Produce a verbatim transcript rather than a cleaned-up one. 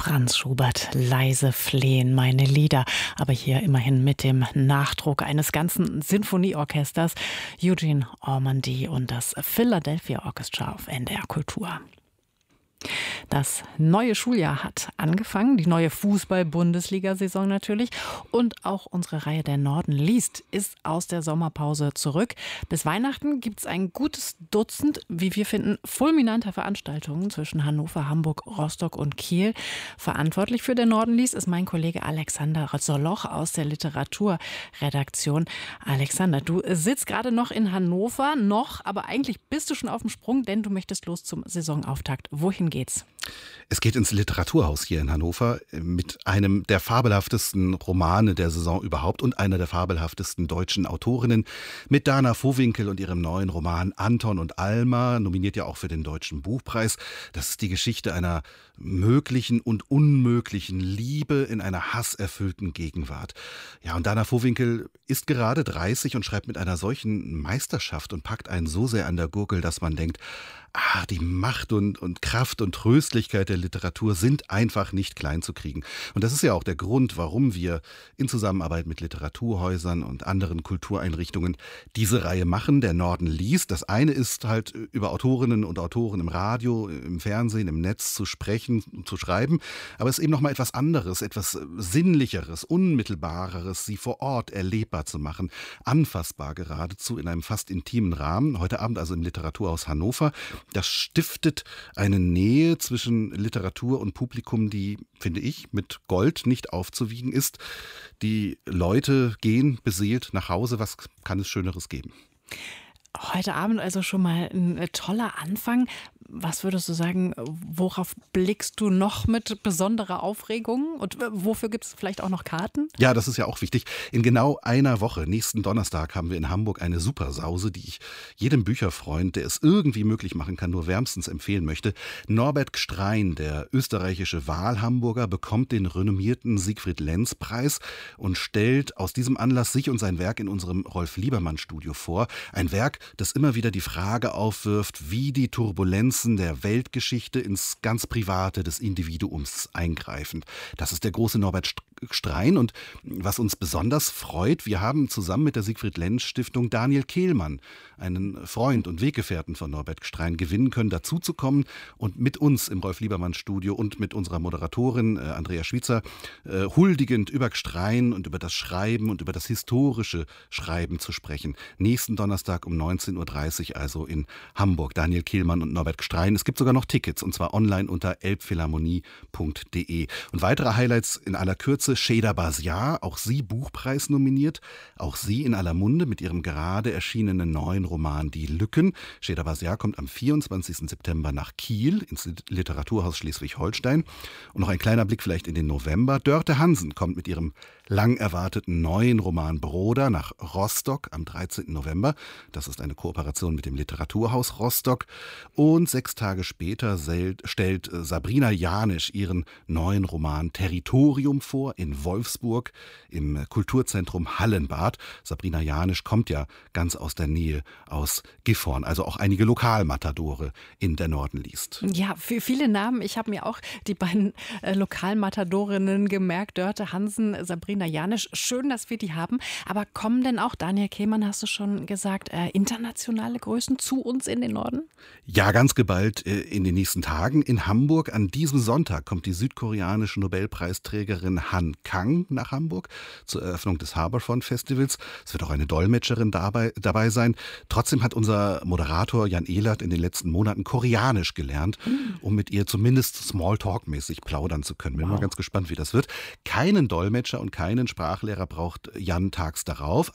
Franz Schubert, leise flehen meine Lieder, aber hier immerhin mit dem Nachdruck eines ganzen Sinfonieorchesters, Eugene Ormandy und das Philadelphia Orchestra auf N D R Kultur. Das neue Schuljahr hat angefangen, die neue Fußball-Bundesliga-Saison natürlich. Und auch unsere Reihe Der Norden liest ist aus der Sommerpause zurück. Bis Weihnachten gibt es ein gutes Dutzend, wie wir finden, fulminanter Veranstaltungen zwischen Hannover, Hamburg, Rostock und Kiel. Verantwortlich für Der Norden liest ist mein Kollege Alexander Soloch aus der Literaturredaktion. Alexander, du sitzt gerade noch in Hannover, noch, aber eigentlich bist du schon auf dem Sprung, denn du möchtest los zum Saisonauftakt. Wohin geht's? Es geht ins Literaturhaus hier in Hannover mit einem der fabelhaftesten Romane der Saison überhaupt und einer der fabelhaftesten deutschen Autorinnen, mit Dana Vohwinkel und ihrem neuen Roman Anton und Alma, nominiert ja auch für den Deutschen Buchpreis. Das ist die Geschichte einer möglichen und unmöglichen Liebe in einer hasserfüllten Gegenwart. Ja, und Dana Vohwinkel ist gerade dreißig und schreibt mit einer solchen Meisterschaft und packt einen so sehr an der Gurgel, dass man denkt, ah, die Macht und, und Kraft und Tröstlichkeit der Literatur sind einfach nicht klein zu kriegen. Und das ist ja auch der Grund, warum wir in Zusammenarbeit mit Literaturhäusern und anderen Kultureinrichtungen diese Reihe machen, Der Norden liest. Das eine ist halt, über Autorinnen und Autoren im Radio, im Fernsehen, im Netz zu sprechen, zu schreiben. Aber es ist eben noch mal etwas anderes, etwas Sinnlicheres, Unmittelbareres, sie vor Ort erlebbar zu machen, anfassbar geradezu in einem fast intimen Rahmen. Heute Abend also im Literaturhaus Hannover. Das stiftet eine Nähe zwischen Literatur und Publikum, die, finde ich, mit Gold nicht aufzuwiegen ist. Die Leute gehen beseelt nach Hause. Was kann es Schöneres geben? Heute Abend also schon mal ein toller Anfang. Was würdest du sagen, worauf blickst du noch mit besonderer Aufregung? Und wofür gibt es vielleicht auch noch Karten? Ja, das ist ja auch wichtig. In genau einer Woche, nächsten Donnerstag, haben wir in Hamburg eine Supersause, die ich jedem Bücherfreund, der es irgendwie möglich machen kann, nur wärmstens empfehlen möchte. Norbert Gstrein, der österreichische Wahlhamburger, bekommt den renommierten Siegfried-Lenz-Preis und stellt aus diesem Anlass sich und sein Werk in unserem Rolf-Liebermann-Studio vor. Ein Werk, das immer wieder die Frage aufwirft, wie die Turbulenzen der Weltgeschichte ins ganz Private des Individuums eingreifen. Das ist der große Norbert Gstrein und was uns besonders freut, wir haben zusammen mit der Siegfried-Lenz-Stiftung Daniel Kehlmann, einen Freund und Weggefährten von Norbert Gstrein, gewinnen können, dazuzukommen und mit uns im Rolf-Liebermann-Studio und mit unserer Moderatorin äh, Andrea Schwitzer äh, huldigend über Gstrein und über das Schreiben und über das historische Schreiben zu sprechen. Nächsten Donnerstag um neunzehn Uhr dreißig also in Hamburg. Daniel Kehlmann und Norbert Gstrein. Es gibt sogar noch Tickets und zwar online unter elbphilharmonie punkt de. Und weitere Highlights in aller Kürze: Şeyda Bazia, auch sie Buchpreis nominiert, auch sie in aller Munde mit ihrem gerade erschienenen neuen Roman Die Lücken. Şeyda Bazia kommt am vierundzwanzigsten September nach Kiel ins Literaturhaus Schleswig-Holstein. Und noch ein kleiner Blick vielleicht in den November. Dörte Hansen kommt mit ihrem lang erwarteten neuen Roman Broder nach Rostock am dreizehnten November. Das ist eine Kooperation mit dem Literaturhaus Rostock. Und sechs Tage später stellt Sabrina Janisch ihren neuen Roman Territorium vor in Wolfsburg im Kulturzentrum Hallenbad. Sabrina Janisch kommt ja ganz aus der Nähe, aus Gifhorn, also auch einige Lokalmatadore in Der Norden liest. Ja, für viele Namen. Ich habe mir auch die beiden äh, Lokalmatadorinnen gemerkt, Dörte Hansen, Sabrina Janisch. Schön, dass wir die haben. Aber kommen denn auch, Daniel Kehlmann, hast du schon gesagt, äh, internationale Größen zu uns in den Norden? Ja, ganz geballt äh, in den nächsten Tagen. In Hamburg an diesem Sonntag kommt die südkoreanische Nobelpreisträgerin Han Kang nach Hamburg zur Eröffnung des Harbourfront Festivals. Es wird auch eine Dolmetscherin dabei, dabei sein. Trotzdem hat unser Moderator Jan Ehlert in den letzten Monaten Koreanisch gelernt, um mit ihr zumindest Smalltalk-mäßig plaudern zu können. Bin wow. mal ganz gespannt, wie das wird. Keinen Dolmetscher und keinen Sprachlehrer braucht Jan tags darauf.